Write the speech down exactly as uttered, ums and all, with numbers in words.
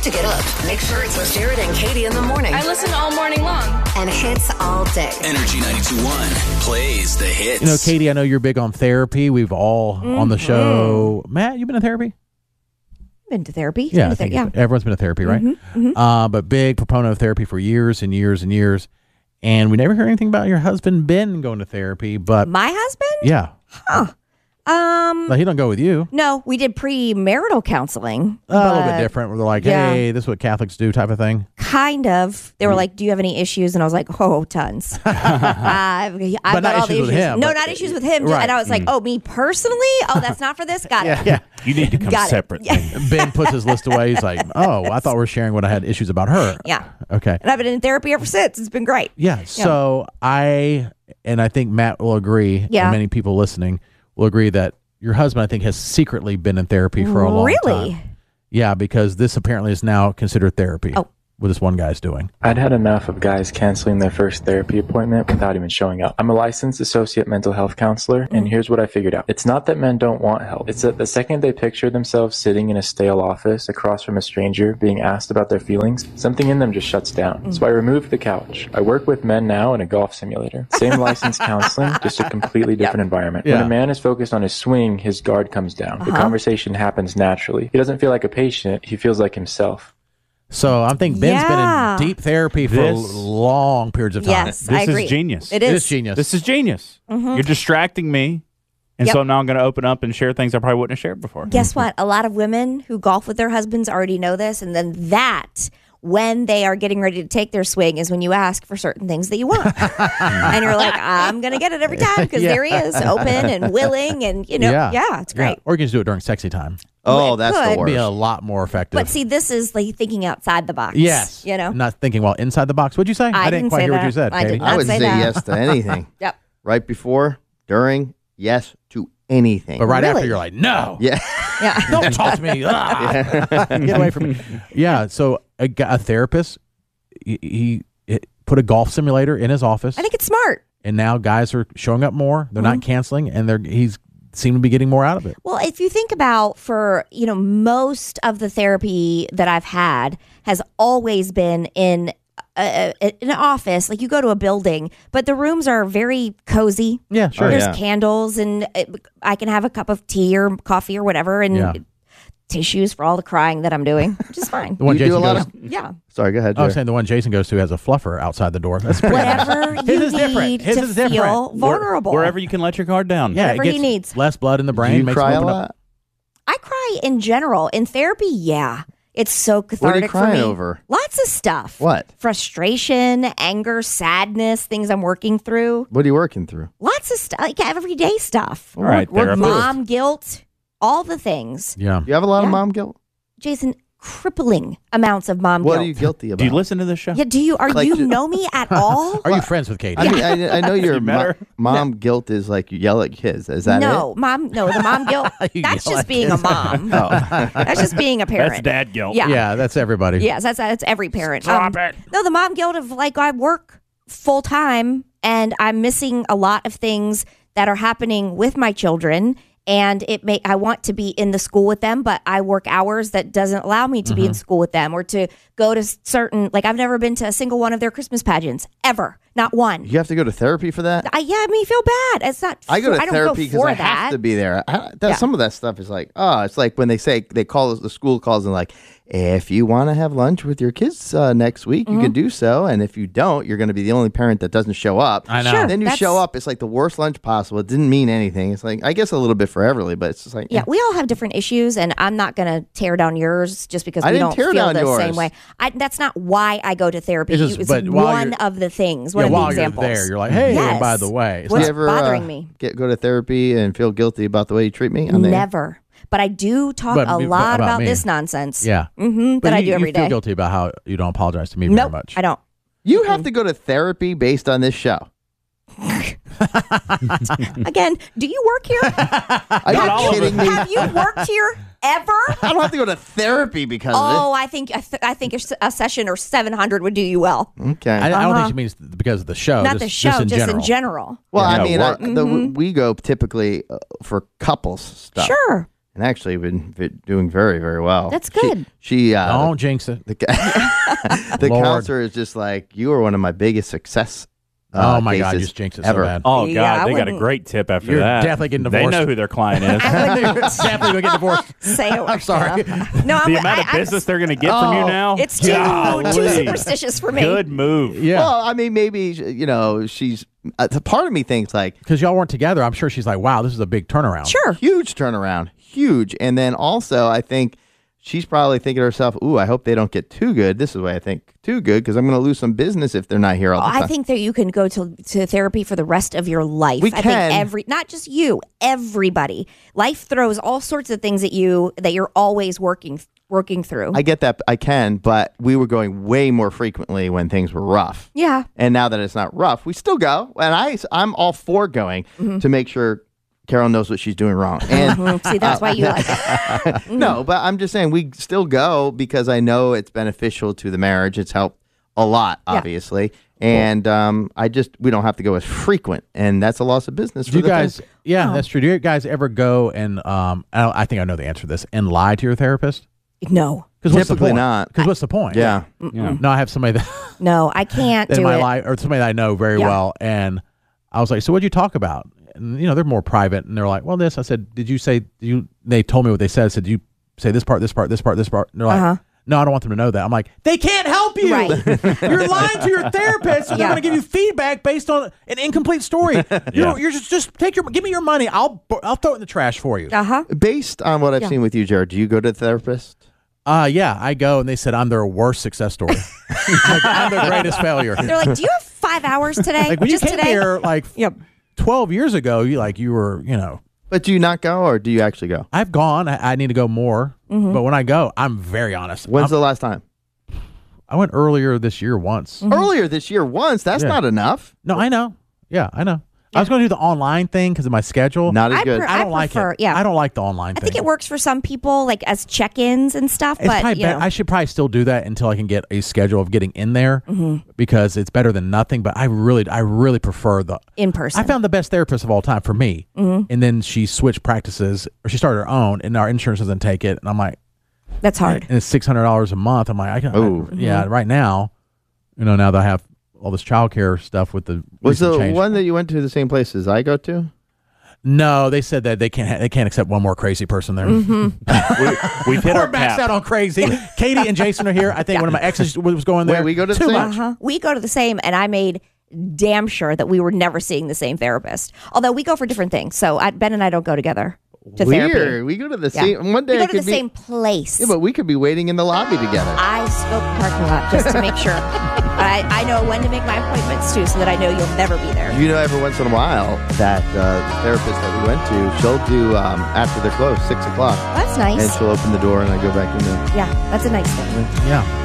to get up. Make sure it's with Jared and Katie in the morning. I listen all morning long. And hits all day. Energy ninety-two point one plays the hits. You know, Katie, I know you're big on therapy. We've all mm-hmm. on the show. Matt, you been in therapy? Been to therapy. Yeah, to I ther- think yeah. everyone's been to therapy, right? Mm-hmm, mm-hmm. Uh, but big proponent of therapy for years and years and years. And we never heard anything about your husband, Ben, going to therapy. But my husband? Yeah. Huh. Um, no, he don't go with you. No, we did premarital counseling. Uh, a little bit different. Where they're like, yeah. hey, this is what Catholics do type of thing. Kind of. They were like, do you have any issues? And I was like, oh, tons. uh, I've, I've but got not all issues the issues. with him. No, but, not issues with him. Right. And I was like, oh, me personally? Oh, that's not for this? Got yeah, it. Yeah. You need to come Got separate. Yeah. Ben puts his list away. He's like, oh, I thought we were sharing when I had issues about her. Yeah. Okay. And I've been in therapy ever since. It's been great. Yeah. So yeah. I, and I think Matt will agree, yeah. and many people listening will agree that your husband, I think, has secretly been in therapy for a long really? time. Really? Yeah, because this apparently is now considered therapy. Oh. What this one guy's doing. I'd had enough of guys canceling their first therapy appointment without even showing up. I'm a licensed associate mental health counselor, mm. and here's what I figured out. It's not that men don't want help. It's that the second they picture themselves sitting in a stale office across from a stranger being asked about their feelings, something in them just shuts down. Mm. So I removed the couch. I work with men now in a golf simulator. Same licensed counseling, just a completely different yep. environment. Yeah. When a man is focused on his swing, his guard comes down. Uh-huh. The conversation happens naturally. He doesn't feel like a patient. He feels like himself. So I think Ben's yeah. been in deep therapy for this, long periods of time. Yes, this I agree. is genius. It is. It is genius. This is genius. Mm-hmm. You're distracting me, and yep. so now I'm going to open up and share things I probably wouldn't have shared before. Guess what? A lot of women who golf with their husbands already know this, and then that, when they are getting ready to take their swing, is when you ask for certain things that you want. And you're like, I'm going to get it every time because yeah. there he is, open and willing, and, you know, yeah, yeah it's great. Yeah. Or you can just do it during sexy time. Oh, that's could. the It'd worst. be a lot more effective. But see, this is like thinking outside the box. Yes. You know? Not thinking, well, inside the box. What'd you say? I, I didn't, didn't quite say hear that. what you said, I Katie. did not I would say, say that. yes to anything. Yep. Right before, during, yes to anything. But right Really? after, you're like, no. Yeah. Yeah. Don't talk to me. Ah. Get away from me. Yeah. So a, g- a therapist, he, he it, put a golf simulator in his office. I think it's smart. And now guys are showing up more. They're Mm-hmm. not canceling, and they're he's seem to be getting more out of it. Well, if you think about for, you know, most of the therapy that I've had has always been in a, a, an office. Like you go to a building, but the rooms are very cozy. Yeah, sure. Oh, There's yeah. candles, and it, I can have a cup of tea or coffee or whatever, and Yeah. tissues for all the crying that I'm doing, which is fine. The one You do Jason a lot goes, of- Yeah. Sorry, go ahead, I was Jerry. saying the one Jason goes to has a fluffer outside the door. That's pretty Whatever nice. you His is different. need His to is different. feel Where- vulnerable. Wherever you can let your guard down. Yeah, Whatever it he gets needs. less blood in the Do brain. you makes cry him a open lot? up. I cry in general. In therapy, yeah. It's so What are cathartic you for crying me. over? Lots of stuff. What? Frustration, anger, sadness, things I'm working through. What are you working through? Lots of stuff, like everyday stuff. All right, What- therapist. Mom guilt, all the things. Yeah. You have a lot Yeah. of mom guilt? Jason, crippling amounts of mom What guilt. are you guilty about? Do you listen to this show? Yeah, do you are Like you ju- know me at all? Are you friends with Katie? I mean, I, I know your You met mo- her? mom guilt is like you yell at kids. Is that no, it? mom. No, the mom guilt. You That's yell just at being a mom. Oh. That's just being a parent. That's dad guilt. Yeah. Yeah, that's everybody. Yes, that's that's every parent. Stop Um, it. No, the mom guilt of like I work full time and I'm missing a lot of things that are happening with my children. And it may I want to be in the school with them, but I work hours that doesn't allow me to be in school with them or to go to certain, like I've never been to a single one of their Christmas pageants ever, not one. You have to go to therapy for that? I, yeah, I mean, feel bad. It's not. I go to I don't therapy go because for I that. have to be there. I, that, Yeah. Some of that stuff is like, oh, it's like when they say they call the school calls and like, if you want to have lunch with your kids uh, next week, you can do so. And if you don't, you're going to be the only parent that doesn't show up. I know. Sure. Then you That's- show up. It's like the worst lunch possible. It didn't mean anything. It's like, I guess a little bit for Everly, but it's just like, Yeah, we all have different issues, and I'm not going to tear down yours just because I we didn't don't tear feel down the yours. same way. I, that's not why I go to therapy. It's just- It's but while one you're- of the things, one Yeah, of the while examples. you're there, you're like, hey, Yes. and by the way. It's What's Do you ever bothering uh, me? Get go to therapy and feel guilty about the way you treat me? I'm there. Never. But I do talk But a me- lot about about, me. this nonsense. Yeah. Mm-hmm, But that I you- do every you feel day. guilty about how you don't apologize to me very Nope, much. I don't. You have to go to therapy based on this show. Again, do you work here? Are you all of kidding it. me? Have you worked here ever? I don't have to go to therapy because Oh, I think I, th- I think a s- a session or seven hundred would do you well. of it. Okay. I, I don't Uh-huh. think she means because of the show. Not just, the show, just in general. in general. Well, Yeah, I mean, work. I, the, we go typically uh, for couples stuff. Sure. and actually been v- doing very, very well. That's good. She, she uh, Don't jinx it. the, the Lord. counselor is just like, you are one of my biggest success. Uh, oh my God, you cases just jinxed it ever. so bad. Oh, God. Yeah, I they got a wouldn't- great tip after You're that. definitely getting They divorced. know who their client is. You're definitely gonna get divorced. Say it. I'm sorry. No, I'm, the amount of I, business they're going to get from you Oh, now. It's too, too Golly. superstitious for me. Good move. Yeah, Well, I mean, maybe, you know, she's, uh, the part of me thinks like, because y'all weren't together. I'm sure she's like, wow, this is a big turnaround. Sure. huge turnaround, huge. And then also, I think she's probably thinking to herself, ooh, I hope they don't get too good. This is why I think too good, because I'm going to lose some business if they're not here all the time. I think that you can go to, to therapy for the rest of your life. We I can. think every, not just you, everybody. Life throws all sorts of things at you that you're always working working through. I get that. I can, but we were going way more frequently when things were rough. yeah. And now that it's not rough, we still go. And I, I'm all for going Mm-hmm. to make sure Carol knows what she's doing wrong. And Mhm. See, that's why you like it. no, but I'm just saying we still go because I know it's beneficial to the marriage. It's helped a lot, Yeah. obviously. And um, I just, we don't have to go as frequent. And that's a loss of business Do for you the guys? therapist. Yeah, that's true. Do you guys ever go and um? I, don't- I think I know the answer to this. And lie to your therapist? No. Because what's the Typically point? not. Because what's the point? Yeah. Yeah. No, I have somebody that No, I can't in do my it. life, or somebody that I know very Yeah. well, and I was like, "So what'd you talk about?" And you know, they're more private, and they're like, "Well, this." I said, "Did you say?" Did you? They told me what they said. I said, "Did you say this part, this part, this part, this part?" And they're like, Uh-huh. "No, I don't want them to know that." I'm like, "They can't help you. Right. You're lying to your therapist, so they're Yeah. going to give you feedback based on an incomplete story. You're, you're just just take your give me your money. I'll I'll throw it in the trash for you." Uh huh. Based on what I've Yeah. seen with you, Jared, do you go to the therapist? Uh yeah, I go, and they said I'm their worst success story. Like, I'm their greatest failure. They're like, "Do you have five hours today? Like when Just you came today?" here, like Yep. twelve years ago, you like you were, you know. But do you not go, or do you actually go? I've gone. I, I need to go more, Mm-hmm. but when I go, I'm very honest. When's I'm- the last time? I went earlier this year once. Earlier this year, once. That's Yeah. not enough. No, I know. Yeah, I know. I was going to do the online thing because of my schedule. Not as I good. pre- I don't I like prefer- it. yeah. I don't like the online I thing. think it works for some people, like as check-ins and stuff. It's but probably you be- know. I should probably still do that until I can get a schedule of getting in there Mm-hmm. because it's better than nothing. But I really, I really prefer the in person. I found the best therapist of all time for me. Mm-hmm. And then she switched practices, or she started her own, and our insurance doesn't take it. And I'm like, That's hard. and it's six hundred dollars a month. I'm like, I can, I- Ooh. yeah, right now, you know, now that I have all this childcare stuff with the Was recent the change. one that you went to the same place as I go to? No, they said that they can't ha- they can't accept one more crazy person there. Mm-hmm. we, we've hit We're our maxed cap. out on crazy. Katie and Jason are here. I think one of my exes was going there. Wait, we go to the Too same? much. Uh-huh. We go to the same, and I made damn sure that we were never seeing the same therapist. Although we go for different things, so I, Ben and I don't go together to Weird. therapy. We go to the Yeah. same. One day we go it to could the be, same place. Yeah, but we could be waiting in the lobby together. I scope the parking lot just to make sure. I, I know when to make my appointments too, so that I know you'll never be there. You know, every once in a while, that uh, the therapist that we went to, she'll do um, after they're closed, six o'clock, That's nice. and she'll open the door, and I go back in there. Yeah, that's a nice thing. Yeah.